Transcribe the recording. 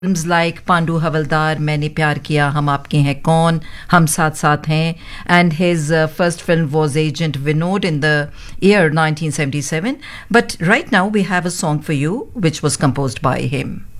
Films like Pandu Havaldar, Maine Pyar Kiya, Hum Aapke Hain Kaun, Hum Saath Saath Hain, and his first film was Agent Vinod in the year 1977. But right now we have a song for you which was composed by him.